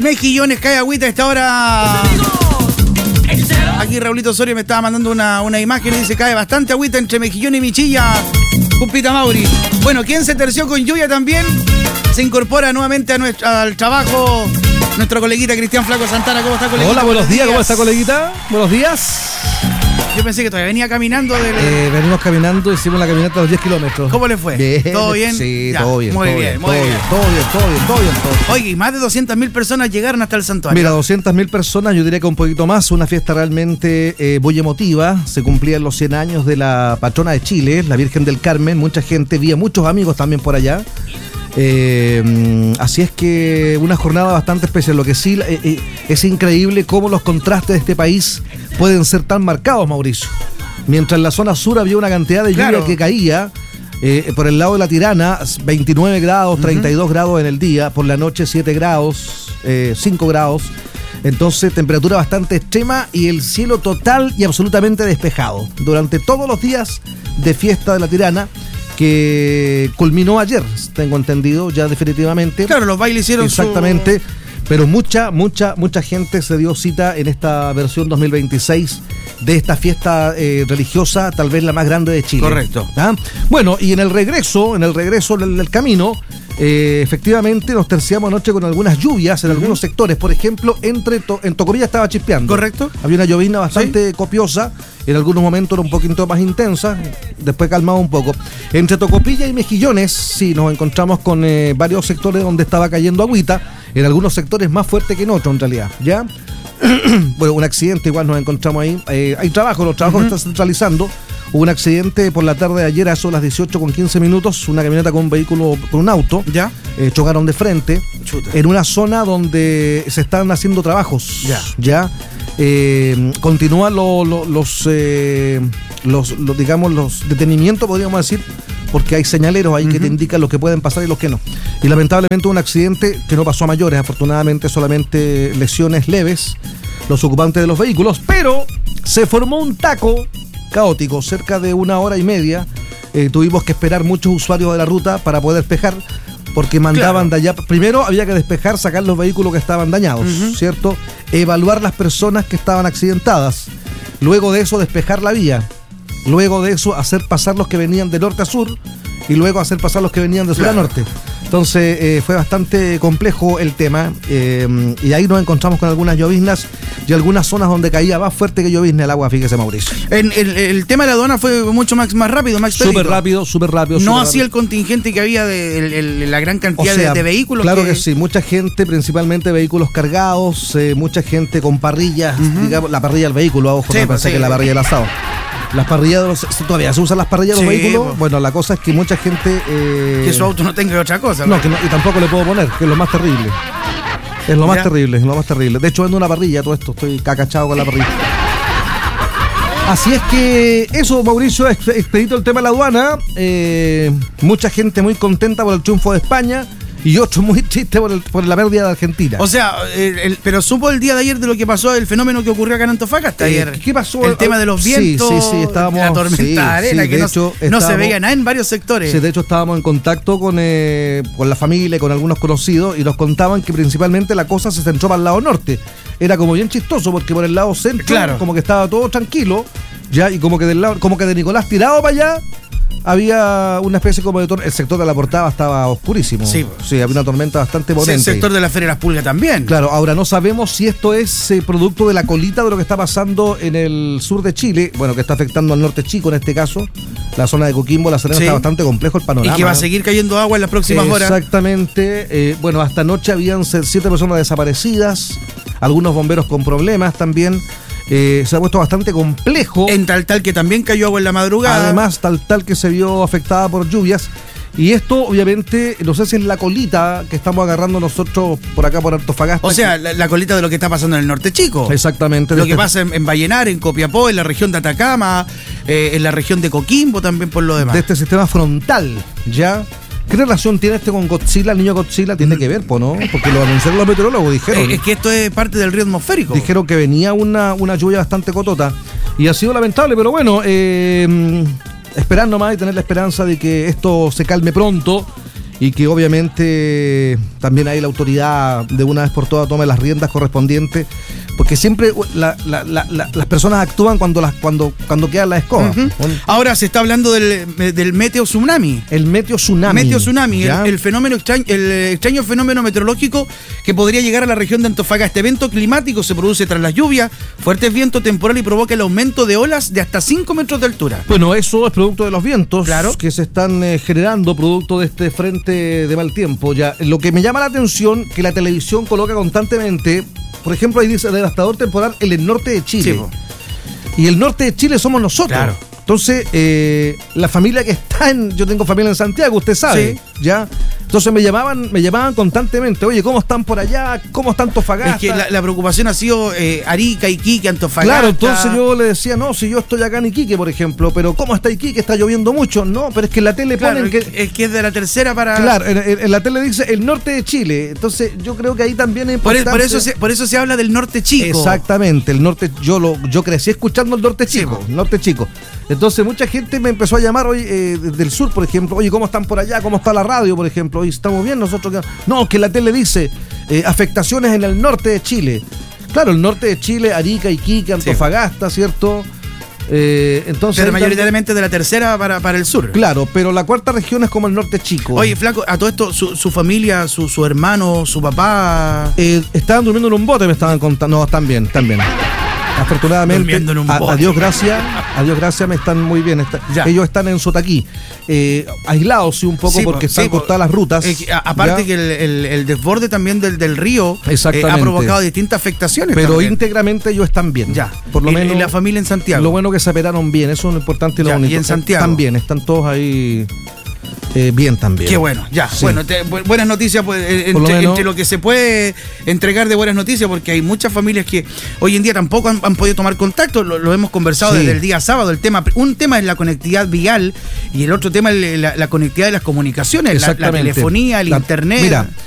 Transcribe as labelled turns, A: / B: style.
A: Mejillones cae agüita a esta hora. Aquí Raulito Osorio me estaba mandando una imagen y dice: cae bastante agüita entre Mejillones y Michilla, Cumpita Mauri. Bueno, ¿quién se terció con lluvia también? Se incorpora nuevamente al trabajo nuestro coleguita Cristian Flaco Santana. ¿Cómo está, coleguita?
B: Hola, buenos días. ¿Cómo está, coleguita? Buenos días.
A: Yo pensé que todavía venía caminando.
B: Venimos caminando, hicimos la caminata de los 10 kilómetros.
A: ¿Cómo le fue?
B: Bien.
A: ¿Todo bien?
B: Sí,
A: ya,
B: todo bien.
A: Muy bien. Todo bien. Oye, y más de 200.000 personas llegaron hasta el santuario.
B: Mira, 200.000 personas, yo diría que un poquito más. Una fiesta realmente muy emotiva. Se cumplían los 100 años de la patrona de Chile, la Virgen del Carmen. Mucha gente, vi a muchos amigos también por allá. Así es que una jornada bastante especial. Lo que sí es increíble cómo los contrastes de este país pueden ser tan marcados, Mauricio. Mientras en la zona sur había una cantidad de lluvia que caía, por el lado de la Tirana 29 grados, 32 grados en el día, por la noche 7 grados, 5 grados. Entonces, temperatura bastante extrema y el cielo total y absolutamente despejado durante todos los días de fiesta de la Tirana, que culminó ayer, tengo entendido, ya definitivamente.
A: Claro, los bailes hicieron
B: exactamente, pero mucha gente se dio cita en esta versión 2026 de esta fiesta religiosa, tal vez la más grande de Chile.
A: Correcto.
B: ¿Ah? Bueno, y en el regreso del camino, efectivamente nos terciamos anoche con algunas lluvias en algunos sectores. Por ejemplo, en Tocopilla estaba chispeando.
A: Correcto.
B: Había una llovizna bastante copiosa, en algunos momentos era un poquito más intensa, después calmaba un poco. Entre Tocopilla y Mejillones, sí, nos encontramos con varios sectores donde estaba cayendo agüita, en algunos sectores más fuerte que en otros en realidad, ¿ya? Bueno, un accidente igual nos encontramos ahí. Hay trabajo, los trabajos están centralizando. Hubo un accidente por la tarde de ayer, a eso las 18:15 minutos, una camioneta con un vehículo, con un auto. ¿Ya? Chocaron de frente. Chuta. En una zona donde se están haciendo trabajos. ¿Ya? Continúan los detenimientos, podríamos decir, porque hay señaleros ahí que te indican los que pueden pasar y los que no. Y lamentablemente un accidente que no pasó a mayores, afortunadamente solamente lesiones leves, los ocupantes de los vehículos, pero se formó un taco caótico, cerca de 1 hora y media. Tuvimos que esperar muchos usuarios de la ruta para poder despejar, porque mandaban de allá. Primero había que despejar, sacar los vehículos que estaban dañados, ¿cierto? Evaluar las personas que estaban accidentadas. Luego de eso, despejar la vía. Luego de eso, hacer pasar los que venían de norte a sur. Y luego hacer pasar los que venían de sur a norte. Entonces fue bastante complejo el tema. Y ahí nos encontramos con algunas lloviznas y algunas zonas donde caía más fuerte que llovizna el agua, fíjese, Mauricio.
A: El tema de la aduana fue mucho más rápido, más expedito.
B: Súper rápido.
A: No así el contingente que había de la gran cantidad de vehículos.
B: Claro que sí, mucha gente, principalmente vehículos cargados, mucha gente con parrillas, digamos, la parrilla del vehículo, ojo, no pensé que la parrilla del asado. Las parrillas todavía se usan las parrillas de los vehículos. Bueno, la cosa es que mucha gente
A: que su auto no tenga otra cosa.
B: No, y tampoco le puedo poner, que es lo más terrible. Es lo más terrible. De hecho, vendo una parrilla, todo esto, estoy cacachado con la parrilla. Así es que eso, Mauricio, expedito el tema de la aduana. Mucha gente muy contenta por el triunfo de España. Y otro muy triste por la pérdida de Argentina.
A: O sea, pero supo el día de ayer de lo que pasó, el fenómeno que ocurrió acá en Antofagasta ayer.
B: ¿Qué pasó?
A: El tema de los vientos,
B: estábamos,
A: la tormenta de arena, que no se veía nada en varios sectores.
B: Sí, de hecho estábamos en contacto con la familia, con algunos conocidos, y nos contaban que principalmente la cosa se centró para el lado norte. Era como bien chistoso, porque por el lado centro, como que estaba todo tranquilo, ya, y como que de Nicolás tirado para allá, había una especie como de el sector de la Portada estaba oscurísimo. Sí, había una tormenta bastante potente.
A: Sí, el sector de la Feria de las Pulgas también.
B: Claro, ahora no sabemos si esto es producto de la colita de lo que está pasando en el sur de Chile, bueno, que está afectando al norte chico en este caso, la zona de Coquimbo, La Serena, está bastante complejo el panorama.
A: Y que va a seguir cayendo agua en las próximas horas.
B: Exactamente. Bueno, hasta anoche habían 7 personas desaparecidas, algunos bomberos con problemas también. Se ha puesto bastante complejo.
A: En Taltal, que también cayó agua en la madrugada.
B: Además, Taltal que se vio afectada por lluvias. Y esto, obviamente, no sé si es la colita que estamos agarrando nosotros por acá, por Antofagasta.
A: O sea, la colita de lo que está pasando en el norte chico.
B: Exactamente.
A: Lo que pasa en Vallenar, en Copiapó, en la región de Atacama, en la región de Coquimbo también, por lo demás.
B: De este sistema frontal, ¿ya? ¿Qué relación tiene este con Godzilla? El niño Godzilla tiene que ver, ¿no? Porque lo anunciaron los meteorólogos, dijeron.
A: Es que esto es parte del río atmosférico.
B: Dijeron que venía una lluvia bastante cotota y ha sido lamentable, pero bueno, esperar nomás y tener la esperanza de que esto se calme pronto y que obviamente también ahí la autoridad de una vez por todas tome las riendas correspondientes, porque siempre las personas actúan cuando quedan las escobas.
A: Ahora se está hablando del meteo tsunami.
B: El meteo tsunami.
A: El fenómeno el extraño fenómeno meteorológico que podría llegar a la región de Antofagasta. Este evento climático se produce tras las lluvias, fuertes vientos temporales y provoca el aumento de olas de hasta 5 metros de altura.
B: Bueno, eso es producto de los vientos,
A: claro,
B: que se están generando producto de este frente de mal tiempo. Ya, lo que me llama la atención que la televisión coloca constantemente, por ejemplo, ahí dice devastador temporal en el norte de Chile. Sí, y el norte de Chile somos nosotros. Claro. Entonces, la familia que está yo tengo familia en Santiago, usted sabe, sí, ¿ya? Entonces me llamaban constantemente, oye, ¿cómo están por allá? ¿Cómo está Antofagasta?
A: Es que la preocupación ha sido Arica, Iquique, Antofagasta.
B: Claro, entonces yo le decía, no, si yo estoy acá en Iquique, por ejemplo, pero ¿cómo está Iquique? ¿Está lloviendo mucho? No, pero es que en la tele ponen que...
A: Es que es de la tercera para...
B: Claro, en la tele dice el norte de Chile, entonces yo creo que ahí también es importante...
A: Por eso se habla del norte chico.
B: Exactamente, el norte, yo crecí escuchando el norte chico, sí, norte chico. Entonces mucha gente me empezó a llamar hoy del sur, por ejemplo, oye, ¿cómo están por allá? ¿Cómo está la radio, por ejemplo? Hoy estamos bien nosotros. No, que la tele dice afectaciones en el norte de Chile. Claro, el norte de Chile, Arica, Iquique, Antofagasta, sí, ¿cierto? Entonces,
A: pero mayoritariamente de la tercera para el sur.
B: Claro, pero la cuarta región es como el norte chico.
A: Oye, flaco, a todo esto, su familia, su hermano, su papá...
B: estaban durmiendo en un bote, me estaban contando. No, están bien. Afortunadamente, a Dios gracias, me están muy bien. Ellos están en Sotaquí, aislados sí un poco, sí, porque están cortadas las rutas.
A: Aparte que el desborde también del río ha provocado distintas afectaciones.
B: Pero
A: también,
B: íntegramente ellos están bien.
A: Ya,
B: por lo menos.
A: Y la familia en Santiago.
B: Lo bueno que se operaron bien, eso es lo importante y lo bonito.
A: Y en Santiago.
B: Están bien, están todos ahí. Bien también.
A: Qué bueno, ya. Sí. Bueno, buenas noticias pues, entre lo que se puede entregar de buenas noticias, porque hay muchas familias que hoy en día tampoco han podido tomar contacto. Lo hemos conversado desde el día sábado. Un tema es la conectividad vial y el otro tema es la conectividad de las comunicaciones, la telefonía, el internet.
B: Mira,